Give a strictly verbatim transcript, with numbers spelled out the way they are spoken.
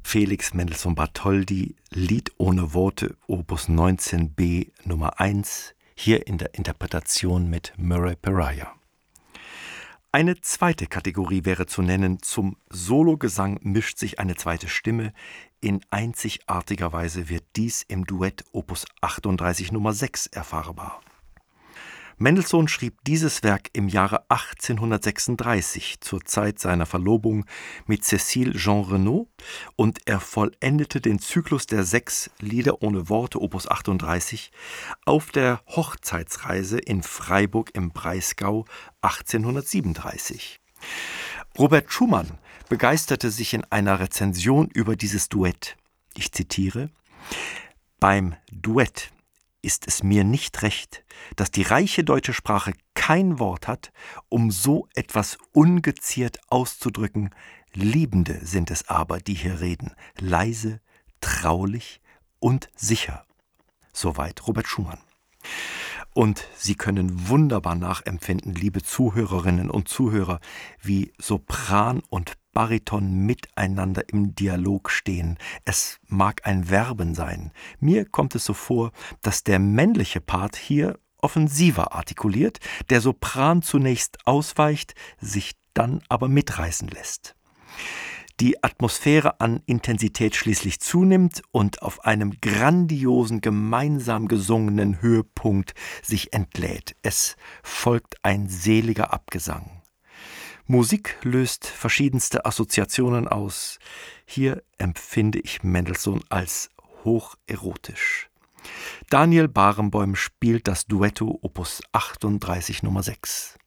Felix Mendelssohn Bartholdy, Lied ohne Worte, Opus neunzehn b Nummer eins, hier in der Interpretation mit Murray Pariah. Eine zweite Kategorie wäre zu nennen: Zum Sologesang mischt sich eine zweite Stimme. In einzigartiger Weise wird dies im Duett Opus achtunddreißig Nummer sechs erfahrbar. Mendelssohn schrieb dieses Werk im Jahre achtzehnhundertsechsunddreißig, zur Zeit seiner Verlobung mit Cécile Jean Renaud, und er vollendete den Zyklus der sechs Lieder ohne Worte, Opus achtunddreißig, auf der Hochzeitsreise in Freiburg im Breisgau achtzehnhundertsiebenunddreißig. Robert Schumann begeisterte sich in einer Rezension über dieses Duett. Ich zitiere: »Beim Duett ist es mir nicht recht, dass die reiche deutsche Sprache kein Wort hat, um so etwas ungeziert auszudrücken. Liebende sind es aber, die hier reden, leise, traulich und sicher.« Soweit Robert Schumann. Und Sie können wunderbar nachempfinden, liebe Zuhörerinnen und Zuhörer, wie Sopran und Bariton miteinander im Dialog stehen. Es mag ein Werben sein. Mir kommt es so vor, dass der männliche Part hier offensiver artikuliert, der Sopran zunächst ausweicht, sich dann aber mitreißen lässt. Die Atmosphäre an Intensität schließlich zunimmt und auf einem grandiosen, gemeinsam gesungenen Höhepunkt sich entlädt. Es folgt ein seliger Abgesang. Musik löst verschiedenste Assoziationen aus. Hier empfinde ich Mendelssohn als hocherotisch. Daniel Barenboim spielt das Duetto Opus achtunddreißig Nummer sechs.